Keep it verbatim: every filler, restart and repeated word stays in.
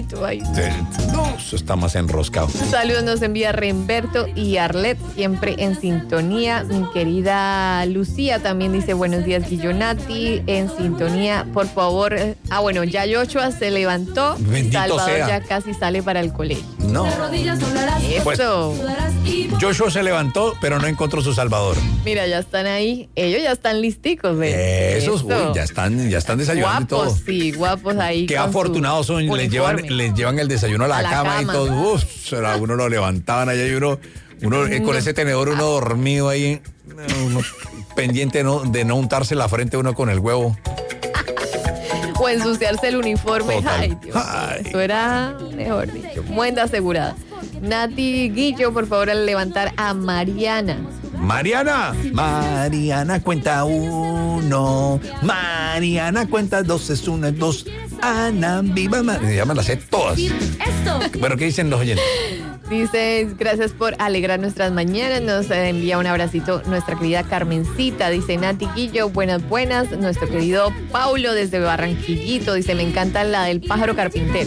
ladito ahí. No, eso está más enroscado. Saludos nos envía Remberto y Arlet, siempre en sintonía. Mi querida Lucía también dice buenos días, Guillonati, en sintonía, por favor. Ah, bueno, ya Yochoa se levantó. Bendito Salvador sea. ya casi sale para el colegio. No. Eso. Pues, Joshua se levantó, pero no encontró su Salvador. Mira, ya están ahí. Ellos ya están listicos, ¿ves? Esos, uy, ya están, ya están desayunando guapos, y todo. sí, guapos ahí. Qué con su afortunados son, les llevan, uniforme. les llevan el desayuno a la, A la cama, cama. y todo. Uf, será, uno lo levantaban allá y uno, uno eh, con ese tenedor, uno dormido ahí, uno pendiente no, de no untarse la frente uno con el huevo. O ensuciarse el uniforme. Total. Ay, Dios. Ay. Eso era, mejor dicho, muenda asegurada. Nati Guillo, por favor, al levantar a Mariana. Mariana, Mariana cuenta uno, Mariana cuenta dos, es una, es dos, Ana, viva Mariana, ya me las sé todas. Bueno, ¿qué dicen los oyentes? Dice, gracias por alegrar nuestras mañanas. Nos eh, envía un abracito nuestra querida Carmencita. Dice Nati Guillo, buenas, buenas. Nuestro querido Paulo desde Barranquillito. Dice, me encanta la del pájaro carpintero.